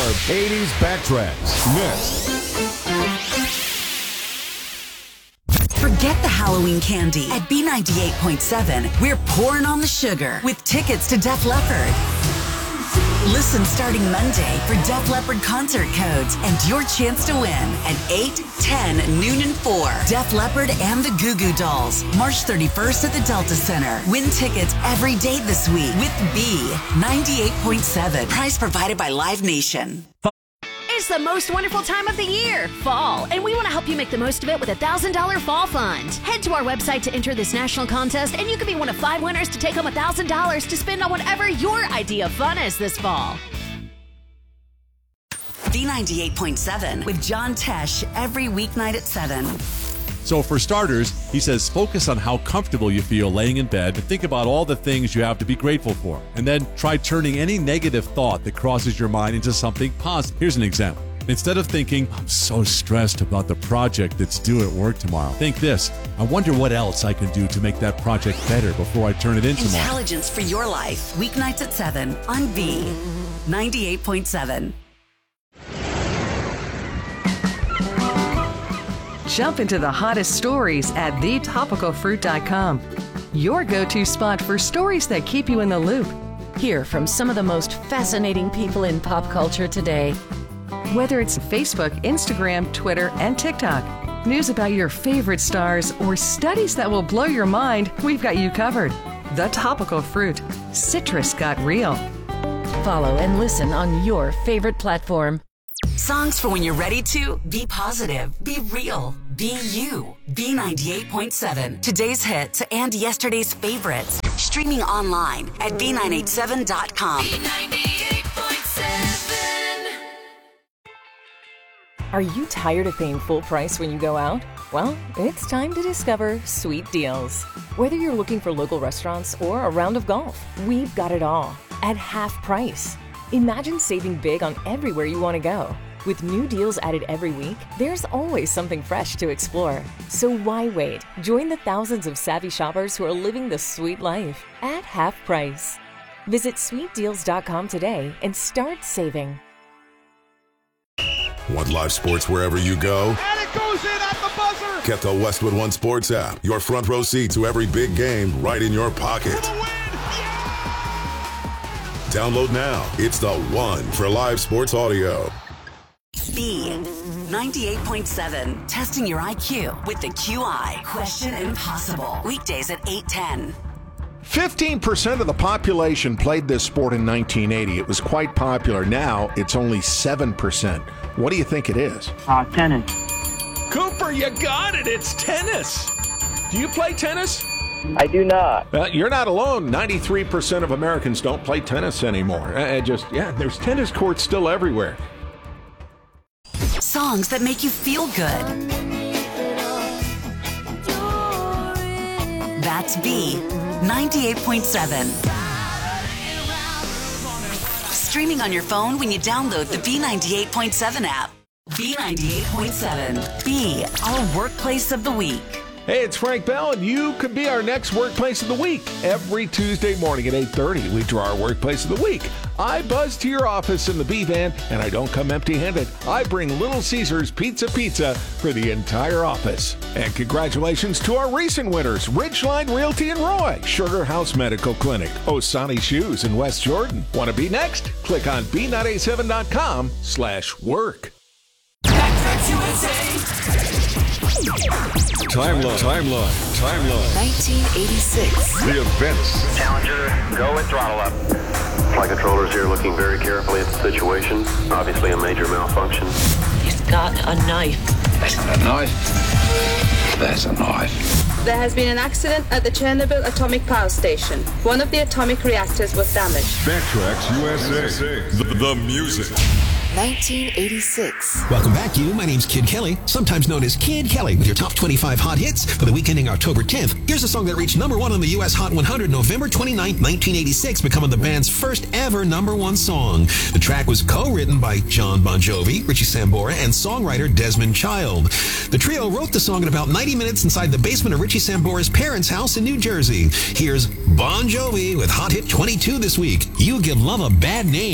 80s Backtracks. Next. Forget the Halloween candy. At B98.7, we're pouring on the sugar with tickets to Def Leppard. Listen starting Monday for Def Leppard concert codes and your chance to win at 8, 10, noon, and 4. Def Leppard and the Goo Goo Dolls. March 31st at the Delta Center. Win tickets every day this week with B98.7. Prize provided by Live Nation. It's the most wonderful time of the year, fall, and we want to help you make the most of it with a $1,000 fall fund. Head to our website to enter this national contest, and you can be one of 5 winners to take home $1,000 to spend on whatever your idea of fun is this fall. B98.7 with John Tesh every weeknight at 7. So for starters, he says focus on how comfortable you feel laying in bed and think about all the things you have to be grateful for. And then try turning any negative thought that crosses your mind into something positive. Here's an example. Instead of thinking, I'm so stressed about the project that's due at work tomorrow, think this, I wonder what else I can do to make that project better before I turn it in tomorrow. Intelligence for your life. Weeknights at 7 on B98.7. Jump into the hottest stories at thetopicalfruit.com. Your go-to spot for stories that keep you in the loop. Hear from some of the most fascinating people in pop culture today. Whether it's Facebook, Instagram, Twitter, and TikTok, news about your favorite stars, or studies that will blow your mind, we've got you covered. The Topical Fruit. Citrus got real. Follow and listen on your favorite platform. Songs for when you're ready to be positive, be real, be you. B98.7. Today's hits and yesterday's favorites. Streaming online at B987.com. B98.7. Are you tired of paying full price when you go out? Well, it's time to discover Sweet Deals. Whether you're looking for local restaurants or a round of golf, we've got it all at half price. Imagine saving big on everywhere you want to go. With new deals added every week, there's always something fresh to explore. So why wait? Join the thousands of savvy shoppers who are living the sweet life at half price. Visit sweetdeals.com today and start saving. Want live sports wherever you go? And it goes in at the buzzer! Get the Westwood One Sports app. Your front row seat to every big game right in your pocket. Download now. It's the one for live sports audio. B98.7. Testing your IQ with the QI. Question Impossible. Weekdays at 8:10. 15% of the population played this sport in 1980. It was quite popular. Now it's only 7%. What do you think it is? Tennis. Cooper, you got it. It's tennis. Do you play tennis? I do not. You're not alone. 93% of Americans don't play tennis anymore. There's tennis courts still everywhere. Songs that make you feel good. That's B98.7. Streaming on your phone when you download the B98.7 app. B98.7. B, our workplace of the week. Hey, it's Frank Bell, and you could be our next Workplace of the Week. Every Tuesday morning at 8:30, we draw our Workplace of the Week. I buzz to your office in the B-Van, and I don't come empty-handed. I bring Little Caesars Pizza for the entire office. And congratulations to our recent winners, Ridgeline Realty in Roy, Sugar House Medical Clinic, Osani Shoes in West Jordan. Want to be next? Click on B987.com/work. Timeline. 1986. The events. Challenger, go and throttle up. Flight controllers here looking very carefully at the situation. Obviously a major malfunction. He's got a knife. That's not a knife. That's a knife. There has been an accident at the Chernobyl Atomic Power Station. One of the atomic reactors was damaged. Backtracks USA. The music. 1986. Welcome back, you. My name's Kid Kelly, sometimes known as Kid Kelly, with your top 25 hot hits for the week ending October 10th. Here's a song that reached number 1 on the U.S. Hot 100 November 29, 1986, becoming the band's first ever number 1 song. The track was co-written by John Bon Jovi, Richie Sambora, and songwriter Desmond Child. The trio wrote the song in about 90 minutes inside the basement of Richie Sambora's parents' house in New Jersey. Here's Bon Jovi with Hot Hit 22 this week. You Give Love a Bad Name.